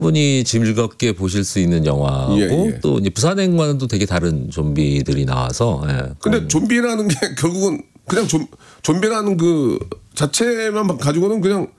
분이 즐겁게 보실 수 있는 영화고 예. 또 이제 부산행과는 또 되게 다른 좀비들이 나와서. 예. 근데 좀비라는 게 결국은 그냥 좀비라는 그 자체만 가지고는 그냥